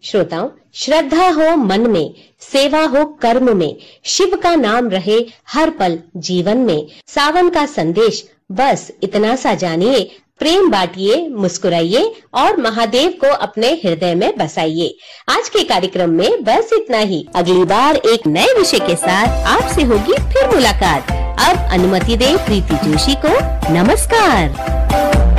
श्रोताओं, श्रद्धा हो मन में, सेवा हो कर्म में, शिव का नाम रहे हर पल जीवन में। सावन का संदेश बस इतना सा जानिए, प्रेम बांटिए, मुस्कुराइए और महादेव को अपने हृदय में बसाइए। आज के कार्यक्रम में बस इतना ही। अगली बार एक नए विषय के साथ आपसे होगी फिर मुलाकात। अब अनुमति दें प्रीति जोशी को। नमस्कार।